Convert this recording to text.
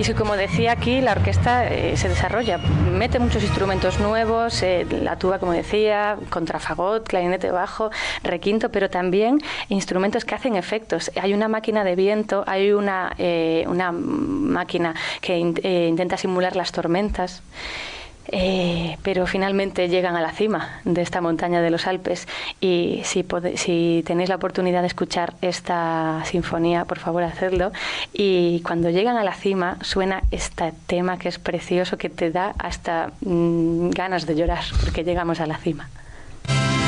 como decía aquí, la orquesta se desarrolla, mete muchos instrumentos nuevos, la tuba, como decía, contrafagot, clarinete bajo, requinto, pero también instrumentos que hacen efectos. Hay una máquina de viento, hay una máquina que intenta simular las tormentas. Pero finalmente llegan a la cima de esta montaña de los Alpes, y si tenéis la oportunidad de escuchar esta sinfonía, por favor hacedlo, y cuando llegan a la cima suena este tema que es precioso, que te da hasta ganas de llorar porque llegamos a la cima.